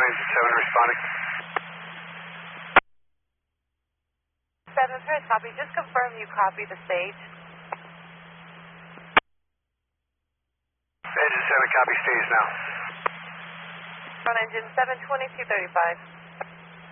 engine 7 responding. 7 first copy. Just confirm you copy the stage. Engine 7 copy stage now. Front engine 72235.